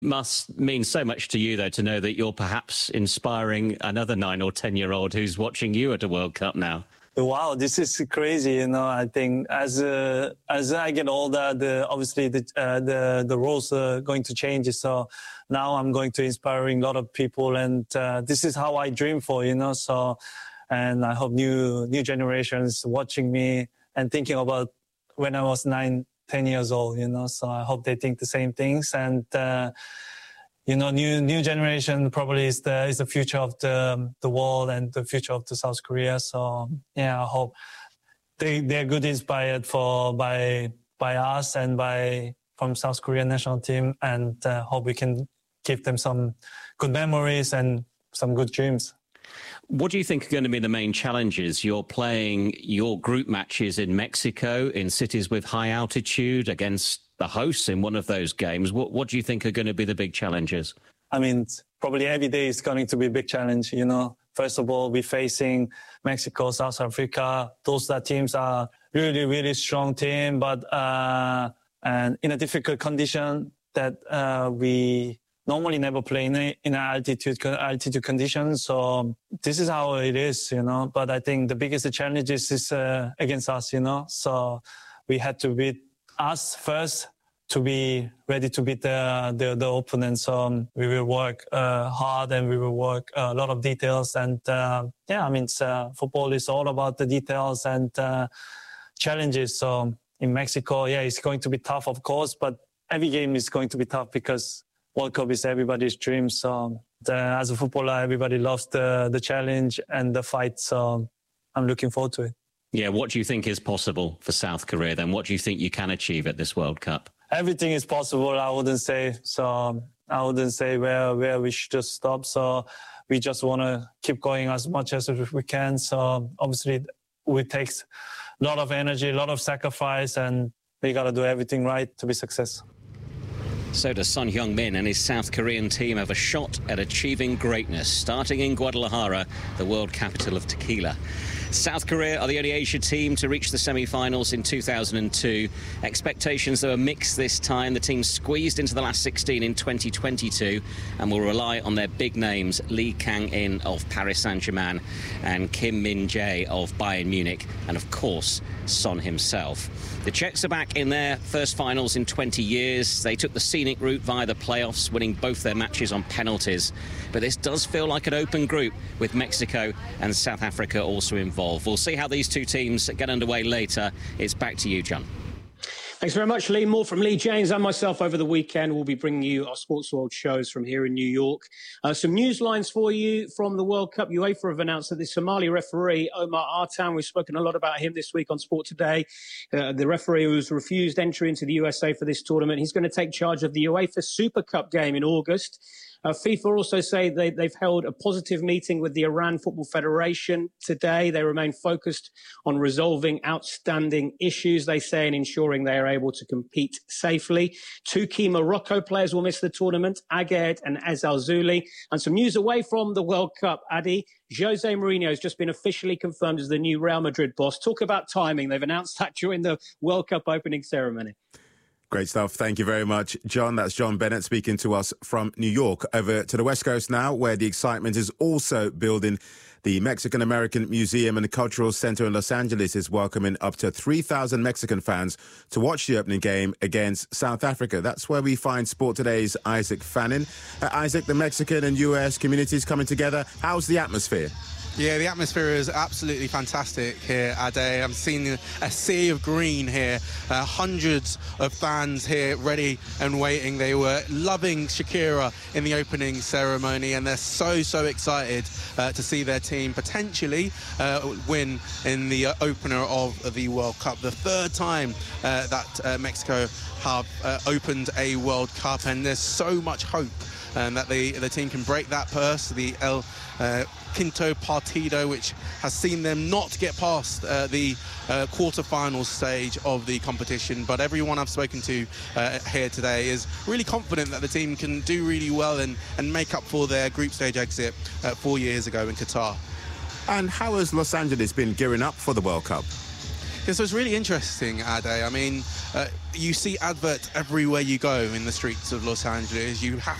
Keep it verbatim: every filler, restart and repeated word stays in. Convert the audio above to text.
Must mean so much to you, though, to know that you're perhaps inspiring another nine or ten-year-old who's watching you at a World Cup now. Wow, this is crazy. You know, I think as uh, as I get older, the obviously the uh, the the roles are going to change. So now I'm going to inspiring a lot of people, and uh, this is how I dream for. You know, so and I hope new new generations watching me and thinking about when I was nine, ten years old. You know, so I hope they think the same things. And uh, you know, new new generation probably is the is the future of the the world and the future of the South Korea. So yeah, I hope they they're good inspired for by by us and by from South Korean national team, and uh, hope we can give them some good memories and some good dreams. What do you think are going to be the main challenges? You're playing your group matches in Mexico, in cities with high altitude, against the hosts in one of those games. What, what do you think are going to be the big challenges? I mean, probably every day is going to be a big challenge, you know. First of all, we're facing Mexico, South Africa. Those are teams are really, really strong team, but uh, and in a difficult condition that uh, we normally never play in, a, in an altitude altitude conditions. So this is how it is, you know. But I think the biggest challenge is, is uh, against us, you know. So we had to beat us first to be ready to beat the the, the opponent. So um, we will work uh, hard and we will work uh, a lot of details. And uh, yeah, I mean, uh, football is all about the details and uh, challenges. So in Mexico, yeah, it's going to be tough, of course, but every game is going to be tough because World Cup is everybody's dream. So the, as a footballer, everybody loves the the challenge and the fight. So I'm looking forward to it. Yeah, what do you think is possible for South Korea then? What do you think you can achieve at this World Cup? Everything is possible, I wouldn't say. So I wouldn't say where, where we should just stop. So we just want to keep going as much as we can. So obviously it takes a lot of energy, a lot of sacrifice, and we got to do everything right to be successful. So does Son Heung-min and his South Korean team have a shot at achieving greatness, starting in Guadalajara, the world capital of tequila. South Korea are the only Asia team to reach the semi-finals in two thousand two. Expectations, though, are mixed this time. The team squeezed into the last sixteen in twenty twenty-two and will rely on their big names, Lee Kang-in of Paris Saint-Germain and Kim Min-jae of Bayern Munich, and, of course, Son himself. The Czechs are back in their first finals in twenty years. They took the scenic route via the playoffs, winning both their matches on penalties. But this does feel like an open group, with Mexico and South Africa also involved. We'll see how these two teams get underway later. It's back to you, John. Thanks very much, Lee. More from Lee James and myself over the weekend. We'll be bringing you our Sports World shows from here in New York. Uh, some news lines for you from the World Cup. UEFA have announced that the Somali referee, Omar Artan, we've spoken a lot about him this week on Sport Today. Uh, the referee who was refused entry into the U S A for this tournament, he's going to take charge of the UEFA Super Cup game in August. Uh, FIFA also say they, they've held a positive meeting with the Iran Football Federation today. They remain focused on resolving outstanding issues, they say, and ensuring they are able to compete safely. Two key Morocco players will miss the tournament, Aguerd and Ez Al-Zouli. And some news away from the World Cup, Adi. Jose Mourinho has just been officially confirmed as the new Real Madrid boss. Talk about timing. They've announced that during the World Cup opening ceremony. Great stuff. Thank you very much, John. That's John Bennett speaking to us from New York. Over to the West Coast now, where the excitement is also building. The Mexican-American Museum and Cultural Center in Los Angeles is welcoming up to three thousand Mexican fans to watch the opening game against South Africa. That's where we find Sport Today's Isaac Fannin. Uh, Isaac, the Mexican and U S communities coming together. How's the atmosphere? Yeah, the atmosphere is absolutely fantastic here, Ade. I'm seeing a sea of green here. Uh, hundreds of fans here ready and waiting. They were loving Shakira in the opening ceremony, and they're so, so excited uh, to see their team potentially uh, win in the uh, opener of the World Cup. The third time uh, that uh, Mexico have uh, opened a World Cup, and there's so much hope um, that the, the team can break that purse. The El uh, Quinto Partido, which has seen them not get past uh, the uh, quarter-final stage of the competition. But everyone I've spoken to uh, here today is really confident that the team can do really well and, and make up for their group stage exit uh, four years ago in Qatar. And how has Los Angeles been gearing up for the World Cup? This was really interesting, Ade. I mean, uh, you see adverts everywhere you go in the streets of Los Angeles. You have